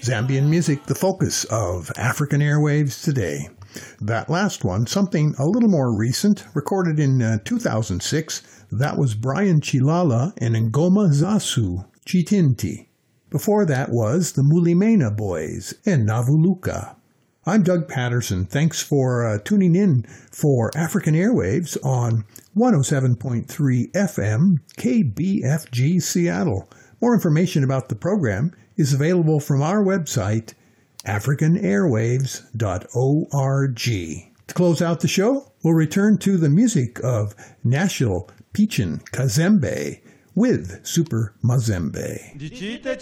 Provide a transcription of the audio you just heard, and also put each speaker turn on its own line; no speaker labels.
Zambian music, the focus of African airwaves today. That last one, something a little more recent, recorded in 2006, that was Brian Chilala and Ngoma Zasu, Chitinti. Before that was the Mulimena Boys and Navuluka. I'm Doug Patterson. Thanks for tuning in for African Airwaves on 107.3 FM KBFG Seattle. More information about the program is available from our website, africanairwaves.org. To close out the show, we'll return to the music of Nashil Pichin Kazembe with Super Mazembe.